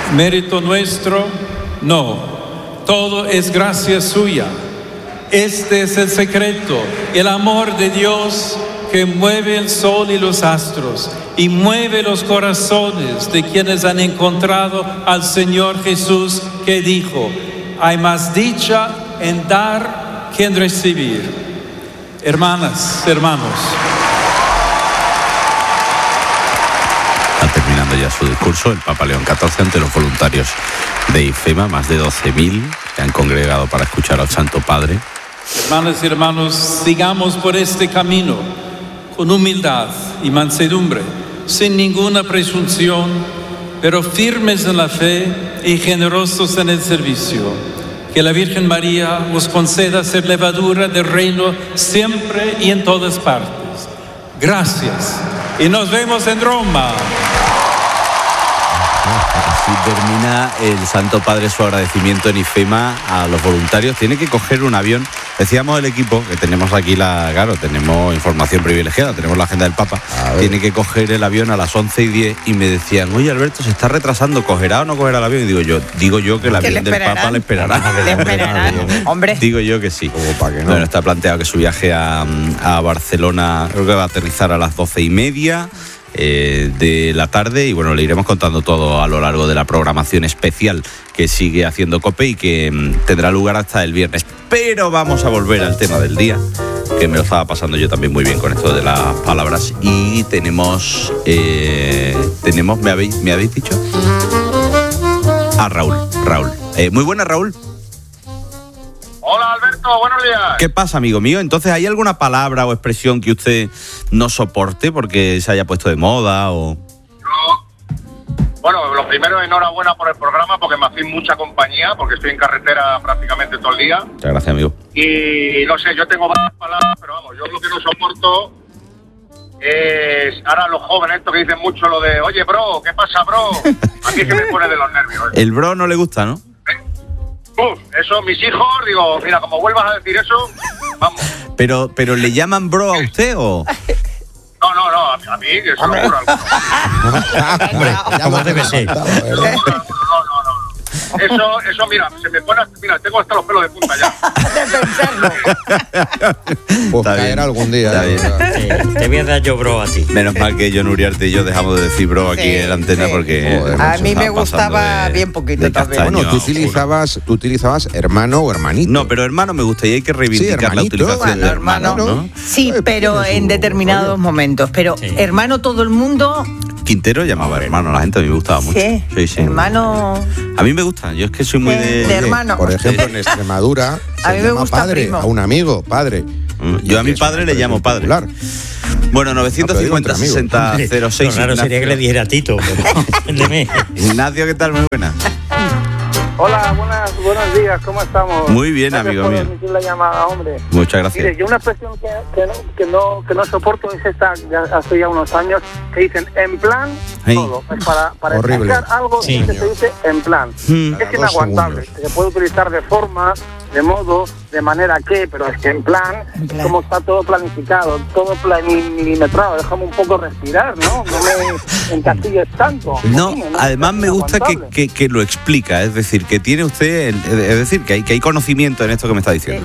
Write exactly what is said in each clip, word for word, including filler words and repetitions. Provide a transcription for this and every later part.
mérito nuestro, no, todo es gracia suya. Este es el secreto, el amor de Dios que mueve el sol y los astros y mueve los corazones de quienes han encontrado al Señor Jesús, que dijo: hay más dicha en dar que en recibir. Hermanas, hermanos. Está terminando ya su discurso el Papa León catorce ante los voluntarios de IFEMA, más de doce mil que han congregado para escuchar al Santo Padre. Hermanas y hermanos, sigamos por este camino con humildad y mansedumbre, sin ninguna presunción, pero firmes en la fe y generosos en el servicio. Que la Virgen María os conceda ser levadura del reino siempre y en todas partes. Gracias y nos vemos en Roma. Así termina el Santo Padre su agradecimiento en IFEMA a los voluntarios. Tiene que coger un avión. Decíamos el equipo que tenemos aquí, la, claro, tenemos información privilegiada, tenemos la agenda del Papa. Tiene que coger el avión a las once y diez y me decían: oye, Alberto, se está retrasando, ¿cogerá o no cogerá el avión? Y digo yo, digo yo que el avión del Papa le esperará. Le esperarán, hombre. Digo yo que sí. Como para que no. Bueno, está planteado que su viaje a, a Barcelona, creo que va a aterrizar a las doce y media. Eh, de la tarde, y bueno, le iremos contando todo a lo largo de la programación especial que sigue haciendo COPE y que mm, tendrá lugar hasta el viernes. Pero vamos a volver al tema del día, que me lo estaba pasando yo también muy bien con esto de las palabras. Y tenemos eh, tenemos, ¿me habéis, me habéis dicho? A Raúl, Raúl. Eh, muy buenas, Raúl. Hola, Alberto, buenos días. ¿Qué pasa, amigo mío? Entonces, ¿hay alguna palabra o expresión que usted no soporte porque se haya puesto de moda o...? No. Bueno, lo primero, enhorabuena por el programa, porque me hacéis mucha compañía, porque estoy en carretera prácticamente todo el día. Muchas gracias, amigo. Y no sé, yo tengo varias palabras, pero vamos, yo lo que no soporto es ahora los jóvenes, estos que dicen mucho lo de: oye, bro, ¿qué pasa, bro? A mí es que me pone de los nervios. ¿eh? El bro no le gusta, ¿no? Uf, eso, mis hijos, digo, mira, como vuelvas a decir eso, vamos. Pero, pero ¿le llaman bro a usted o...? No, no, no, a, a mí, que se me ocurra algo. Hombre, como debe ser. No, no, no, no. Eso, eso, mira, se me pone, mira, tengo hasta los pelos de punta ya. Pues Está caerá bien, algún día. está bien. Sí, te voy a dar yo bro a ti. Menos mal que John Uriarte y yo dejamos de decir bro aquí Sí, en la antena sí. porque... Joder, A mí me estaba pasando gustaba de- bien poquito de también. castaño, Bueno, tú juro. utilizabas, tú utilizabas hermano o hermanito. No, pero hermano me gusta y hay que reivindicar Sí, la hermanito. utilización Bueno, de hermano, hermano. ¿no? Sí, Eh, pero tiene en su determinados rollo. momentos. Pero Sí. hermano, todo el mundo. Quintero llamaba hermano a la gente, a mí me gustaba mucho. Sí, Sí, sí. hermano. A mí me gusta, yo es que soy muy Sí, de... de Oye, hermano. Por ejemplo, en Extremadura A se mí me llama gusta padre, primo. a un amigo, padre. Yo a mi Es padre una le llamo padre. popular. Bueno, novecientos cincuenta, sesenta, cero seis. Lo raro sería que le dijera Tito, pero entiéndeme. Ignacio, ¿qué tal? Muy buena. Hola, buenas, buenos días, ¿cómo estamos? Muy bien, Gracias amigo por mío. emitir la llamada, hombre. Muchas gracias. Mire, yo una expresión que, que, no, que, no, que no soporto es esta, ya hace ya unos años, que dicen en plan Ay. todo. Es para, para Horrible. explicar algo Sí. que se dice en plan. Hmm. Es Cada inaguantable. dos Se puede utilizar de forma, de modo, de manera que, pero es que en plan, En plan. como está todo planificado, todo milimetrado, déjame un poco respirar, ¿no? No me encastilles tanto. No, Coño, además Es me gusta que, inaguantable. que, que lo explica, es decir, que tiene usted, el- es decir, que hay, que hay conocimiento en esto que me está diciendo.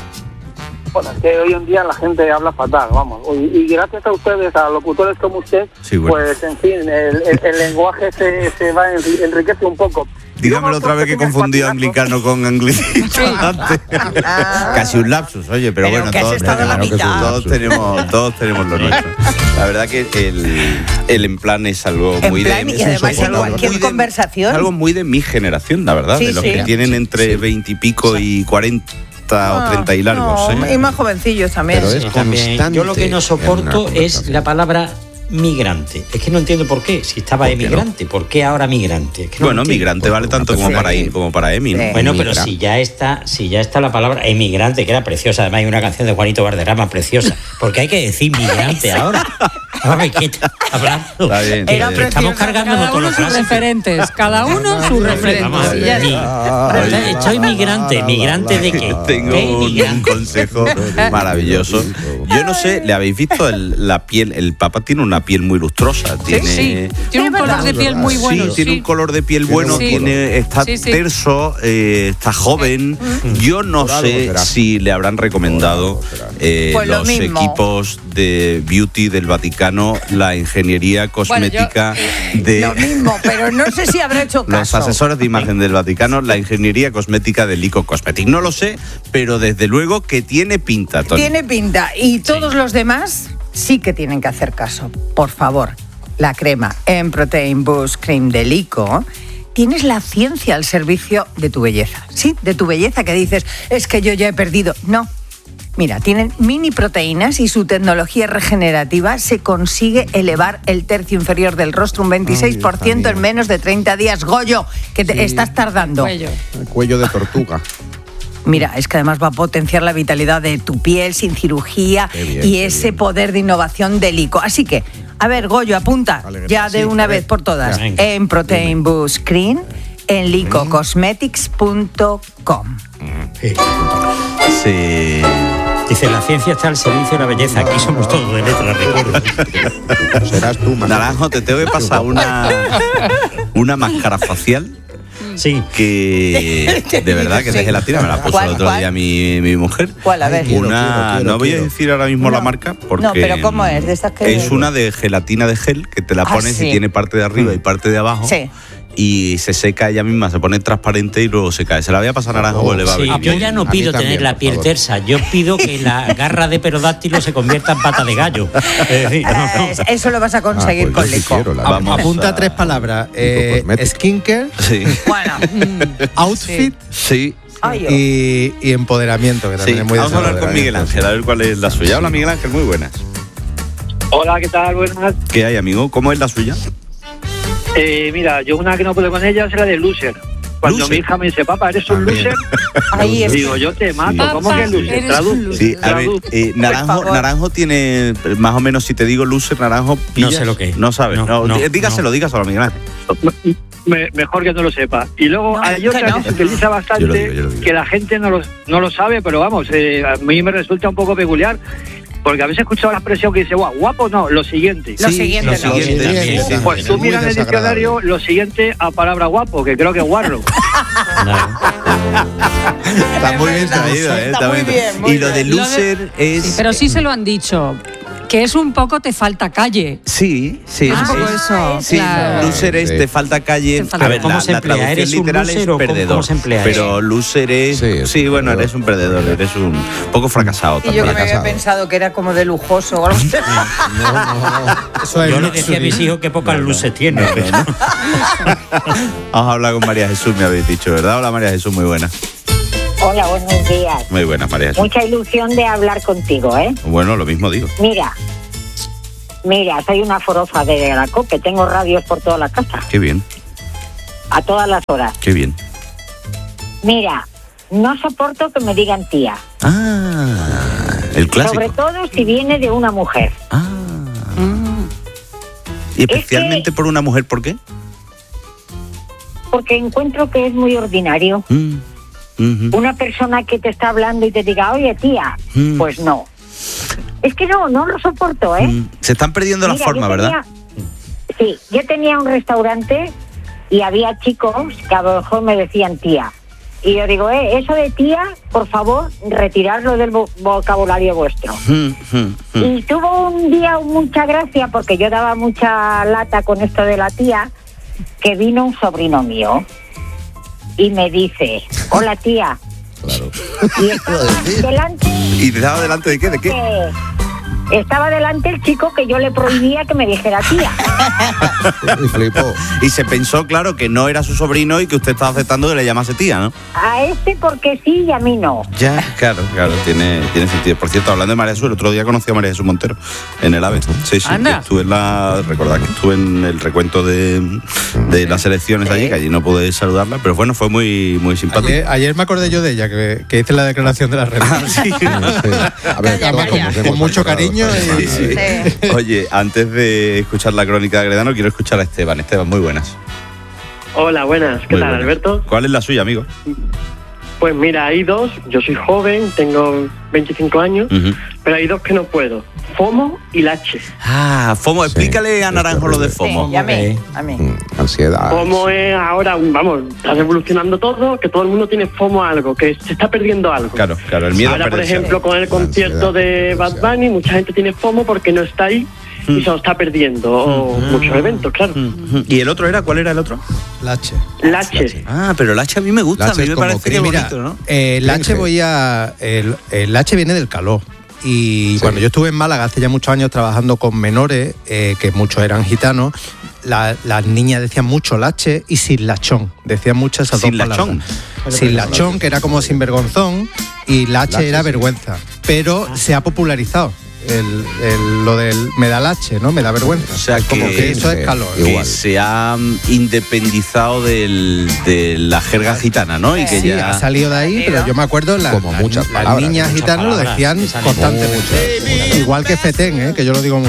Bueno, es que hoy en día la gente habla fatal, vamos. Y, y gracias a ustedes, a locutores como usted, Sí, bueno. pues en fin, el, el- el lenguaje se, se va enri- enriquece un poco. Dígamelo otra vez que he confundido anglicano con anglicismo antes. Ah. Casi un lapsus, oye, pero, Pero bueno, que has todos, estado en la claro que sí, mitad. todos tenemos, todos tenemos lo nuestro. La verdad que el, el en plan es algo En muy plan, de... y además es en algo cualquier muy de- conversación. Es algo muy de mi generación, la verdad, Sí, de los sí. que tienen entre veinte y pico y cuarenta o treinta y largos. No, ¿eh? y más jovencillos también. Pero es Sí, también. constante Yo lo que no en soporto una es conversación. la palabra migrante. Es que no entiendo por qué. Si estaba ¿Por qué no? emigrante, ¿por qué ahora migrante? Es que no Bueno, entiendo. migrante vale tanto una como persona para que- ir como para Emi, ¿no? Sí. Bueno, pero Emigra. si ya está, si ya está la palabra emigrante, que era preciosa, además hay una canción de Juanito Valderrama preciosa, porque hay que decir migrante ahora. Vamos, ¿qué estás hablando? Está bien. Era está bien. Estamos preciosa. cargándonos Cada todos uno los sus clásicos. referentes, cada uno sus referentes. Vamos a ver, Y ya mi- está. Estoy migrante, migrante de qué. Tengo ¿Qué un, un migrante? consejo maravilloso. Yo no sé, ¿le habéis visto el- la piel? El Papa tiene una piel muy lustrosa. Tiene, Sí, tiene un Es color verdad. de piel muy bueno. sí, tiene un color de piel bueno, Sí. tiene, está Sí, sí. terso, eh, está joven. Yo no Por algo sé será. si le habrán recomendado eh, Pues lo los mismo. equipos de beauty del Vaticano, la ingeniería cosmética de Lo mismo, pero no sé si habrá hecho los caso. asesores de imagen del Vaticano, la ingeniería cosmética de Lico Cosmetic. No lo sé, pero desde luego que tiene pinta, Tony. Tiene pinta. Y todos los demás sí que tienen que hacer caso. Por favor, la crema en Protein Boost Cream de Lico. Tienes la ciencia al servicio de tu belleza. Sí, de tu belleza que dices, es que yo ya he perdido. No. Mira, tienen mini proteínas y su tecnología regenerativa se consigue elevar el tercio inferior del rostro un veintiséis por ciento en menos de treinta días. Goyo, que te estás tardando. Cuello. El cuello de tortuga. Mira, es que además va a potenciar la vitalidad de tu piel sin cirugía Qué bien, y qué ese bien. poder de innovación de Lico. Así que, a ver, Goyo, apunta Vale, ya de sí, una a ver. vez por todas Venga. en Protein Boost Cream en lico cosmetics punto com. Sí. Dice, la ciencia está al servicio de la belleza. Aquí somos todos de letra, recuerdo. Serás tú, Manolo. Naranjo, te tengo que pasar una, una máscara facial Sí. que de verdad que es de Sí. gelatina, me la puso ¿Cuál, el otro cuál? día mi, mi mujer. ¿Cuál? A ver. Quiero, Una, quiero, quiero, no voy quiero. a decir ahora mismo la No. marca porque No, pero ¿cómo es? ¿De estas que- es una de gelatina de gel que te la Ah, pones sí. y tiene parte de arriba y parte de abajo. Sí. Y se seca ella misma, se pone transparente y luego se cae. Se la voy a pasar a Naranjo, porque le va a Sí, venir yo bien. ya no A mí pido también, tener la por piel favor. tersa, yo pido que la garra de perodáctilo se convierta en pata de gallo. Es decir, no, no. Eh, Eso lo vas a conseguir Ah, pues con yo sí Lico. quiero, la Vamos. verdad. Apunta a- tres palabras. Eh, Cosmetic. skincare, Sí, Bueno, outfit sí. ay, oh. y, y empoderamiento, que Sí. también es muy Vamos a hablar con desagradable. Miguel Ángel, a ver cuál es la suya. Hola, Miguel Ángel, muy buenas. Hola, ¿qué tal? Buenas. ¿Qué hay, amigo? ¿Cómo es la suya? Eh, mira, yo una que no puedo con ella es la de loser. Cuando Loser. mi hija me dice, papá, ¿eres un También. loser? Ahí es. Digo, yo te mato. Papá, ¿Cómo que loser? eres Traduce. un loser. Sí, a ver, Traduce. eh, Naranjo, favor. Naranjo tiene, más o menos, si te digo loser, Naranjo, pillas. sé lo que es. No sabes. No, No, no, dí- dígaselo, no. dígaselo, Miguel Ángel. Me- mejor que no lo sepa. Y luego No, hay que otra no. que se utiliza bastante, Yo lo digo, yo lo digo. que la gente no lo, no lo sabe, pero vamos, eh, a mí me resulta un poco peculiar, porque a veces he escuchado la expresión que dice, guau, guapo no, lo siguiente. Lo siguiente, lo no. siguiente Sí, también. sí, sí. Pues tú Es muy miras en el desagradable. diccionario lo siguiente a palabra guapo, que creo que es guarro. Está muy bien traído, ¿eh? Está muy bien, muy Y lo de bien. loser Lo de- es. Sí, pero sí se lo han dicho, que es un poco te falta calle. Sí, sí. Es un poco es- eso. Sí, claro. loser es Sí. te falta calle. Te falta- a ver, ¿Cómo la, se la emplea? traducción ¿Eres un literal loser es o cómo- perdedor. cómo se emplea pero loser es. Sí, es Sí, un bueno, perdedor. eres un perdedor, eres un poco fracasado Y yo también. que me había fracasado. pensado que era como de lujoso o algo así. No, no, no. Eso es Yo le luxury. decía a mis hijos qué pocas luces tiene. Vamos a hablar con María Jesús, me habéis dicho, ¿verdad? Hola, María Jesús, muy buena. Hola, buenos días. Muy buena, María Jesús. Mucha ilusión de hablar contigo, ¿eh? Bueno, lo mismo digo. Mira, mira, soy una forofa de la COPE, tengo radios por toda la casa, Qué bien, a todas las horas. qué bien. Mira, no soporto que me digan tía, Ah, el clásico. sobre todo si viene de una mujer. Ah. Y especialmente por una mujer, ¿por qué? Porque encuentro que es muy ordinario. Mm, ujú. Una persona que te está hablando y te diga, oye tía, Mm. pues no. Es que no, no lo soporto, ¿eh? Mm. Se están perdiendo la Mira, forma, yo ¿verdad? tenía- Sí, yo tenía un restaurante y había chicos que a lo mejor me decían tía. Y yo digo, eh, eso de tía, por favor, retirarlo del vo- vocabulario vuestro. Mm, mm, mm. Y tuvo un día mucha gracia, porque yo daba mucha lata con esto de la tía, que vino un sobrino mío y me dice, hola tía. Claro. Y estaba delante, ¿Y te daba delante de qué? ¿De qué? que- estaba delante el chico que yo le prohibía que me dijera tía. Y flipó. Y se pensó, claro, que no era su sobrino y que usted estaba aceptando que le llamase tía, ¿no? A este porque sí y a mí no. Ya, claro, claro, tiene, tiene sentido. Por cierto, hablando de María Jesús, el otro día conocí a María Jesús Montero en el AVE. Sí, sí, Anda. estuve en la. Recordad que estuve en el recuento de, de las elecciones allí, que allí no pude saludarla, pero bueno, fue muy, muy simpático. Ayer, ayer me acordé yo de ella, que, que hice la declaración de la renta. Ah, sí. Sí. A ver, Además, todos con, nos con hemos mucho acordado cariño años. Y... Sí, sí. Sí. Oye, antes de escuchar la crónica de Agredano, quiero escuchar a Esteban. Esteban, muy buenas. Hola, buenas. ¿Qué Muy tal, buenas. Alberto? ¿Cuál es la suya, amigo? Pues mira, hay dos. Yo soy joven, tengo veinticinco años, Uh-huh. pero hay dos que no puedo. FOMO y lache. Ah, FOMO. Sí, Explícale a es Naranjo lo de terrible. FOMO. Sí, y a mí, a mí. Mm, Ansiedad. FOMO es ahora, vamos, está revolucionando todo, que todo el mundo tiene FOMO a algo, que se está perdiendo algo. Claro, claro, el miedo Ahora, a por perderse. ejemplo, con el concierto de Bad Bunny, mucha gente tiene FOMO porque no está ahí y se lo está perdiendo. O muchos eventos, claro. ¿Y el otro era? ¿Cuál era el otro? Lache. Lache. Ah, pero el H a mí me gusta, Lache a mí es me como parece que que- es Mira, bonito, ¿no? eh, el Lache Cringe. voy a. El, el Lache viene del calor. Y Sí. cuando yo estuve en Málaga hace ya muchos años trabajando con menores, eh, que muchos eran gitanos, la- las niñas decían mucho lache y sin lachón. Decían mucho esas Sin dos lachón. palabras. Sin lachón, que era como sinvergonzón, y lache, Lache, era sí. vergüenza. Pero se ha popularizado el, el- lo del me da lache, ¿no? Me da vergüenza. O sea, como que- que eso sí, es calor. Que igual. se ha mm, independizado del, de la jerga gitana, ¿no? Y que Sí, ya... ha salido de ahí, pero yo me acuerdo la- Como la- muchas las palabras, niñas muchas gitanas lo palabras decían que salen. constantemente. Igual que fetén, ¿eh? Que yo lo digo